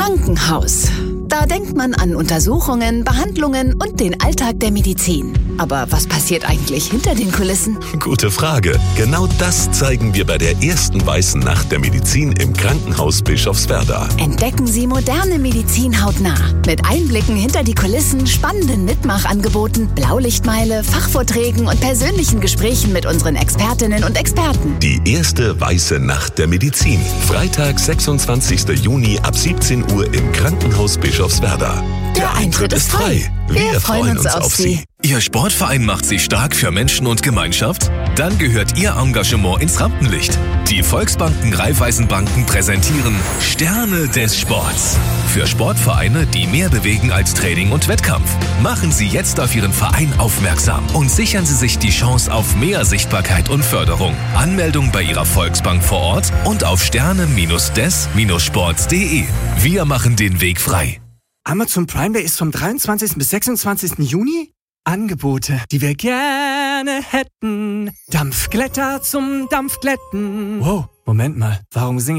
Krankenhaus. Da denkt man an Untersuchungen, Behandlungen und den Alltag der Medizin. Aber was passiert eigentlich hinter den Kulissen? Gute Frage. Genau das zeigen wir bei der ersten Weißen Nacht der Medizin im Krankenhaus Bischofswerda. Entdecken Sie moderne Medizin hautnah. Mit Einblicken hinter die Kulissen, spannenden Mitmachangeboten, Blaulichtmeile, Fachvorträgen und persönlichen Gesprächen mit unseren Expertinnen und Experten. Die erste Weiße Nacht der Medizin. Freitag, 26. Juni ab 17 Uhr im Krankenhaus Bischofswerda. Der Eintritt ist frei. Wir freuen uns auf Sie. Ihr Sportverein macht sich stark für Menschen und Gemeinschaft? Dann gehört Ihr Engagement ins Rampenlicht. Die Volksbanken Raiffeisenbanken präsentieren Sterne des Sports. Für Sportvereine, die mehr bewegen als Training und Wettkampf. Machen Sie jetzt auf Ihren Verein aufmerksam und sichern Sie sich die Chance auf mehr Sichtbarkeit und Förderung. Anmeldung bei Ihrer Volksbank vor Ort und auf sterne-des-sports.de. Wir machen den Weg frei. Amazon Prime Day ist vom 23. bis 26. Juni. Angebote, die wir gerne hätten. Dampfglätter zum Dampfglätten. Wow, Moment mal, warum singe